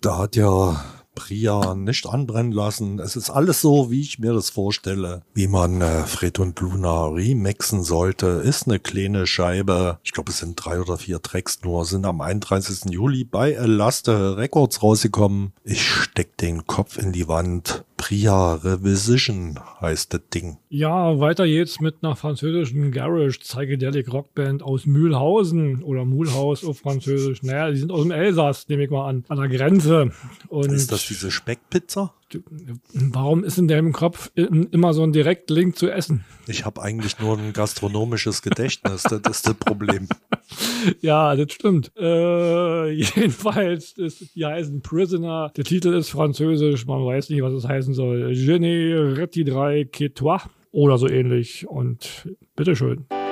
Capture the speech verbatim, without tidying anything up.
Da hat ja Priya nicht anbrennen lassen. Es ist alles so, wie ich mir das vorstelle. Wie man äh, Fred und Luna remixen sollte. Ist eine kleine Scheibe. Ich glaube, es sind drei oder vier Tracks nur. Sind am einunddreißigsten Juli bei Elaste Records rausgekommen. Ich steck den Kopf in die Wand. Priya Revision heißt das Ding. Ja, weiter geht's mit einer französischen Garage Psychedelic Rockband aus Mühlhausen oder Mulhouse auf Französisch. Naja, die sind aus dem Elsass, nehme ich mal an, an der Grenze. Und ist das diese Speckpizza? Warum ist in deinem Kopf immer so ein Direktlink zu Essen? Ich habe eigentlich nur ein gastronomisches Gedächtnis, das ist das Problem. Ja, das stimmt. Äh, jedenfalls, ist, die heißen Prisoner. Der Titel ist französisch, man weiß nicht, was es heißen soll. Je ne retiendrai que toi oder so ähnlich. Und bitteschön.